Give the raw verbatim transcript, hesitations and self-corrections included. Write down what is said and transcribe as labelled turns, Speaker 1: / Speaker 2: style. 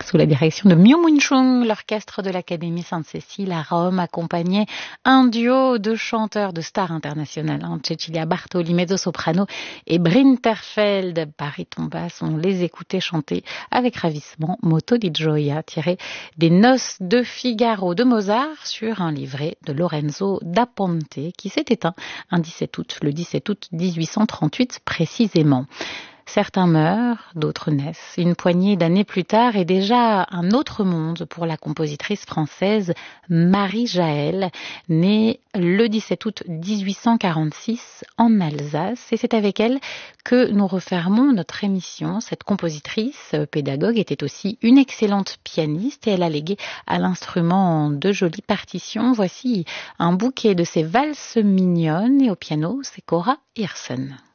Speaker 1: sous la direction de Miu Munchung. L'orchestre de l'Académie Sainte-Cécile à Rome accompagnait un duo de chanteurs de stars internationales, hein, Cecilia Bartoli, mezzo-soprano, et Brinterfeld, baryton basse. On les écoutait chanter avec ravissement Moto di Gioia, tiré des Noces de Figaro de Mozart sur un livret de Lorenzo da Ponte qui s'est éteint un dix-sept août, le dix-sept août dix-huit cent trente-huit précisément. Certains meurent, d'autres naissent. Une poignée d'années plus tard est déjà un autre monde pour la compositrice française Marie Jaël, née le dix-sept août dix-huit cent quarante-six en Alsace. Et c'est avec elle que nous refermons notre émission. Cette compositrice pédagogue était aussi une excellente pianiste et elle a légué à l'instrument de jolies partitions. Voici un bouquet de ses valses mignonnes et au piano, c'est Cora Hirson.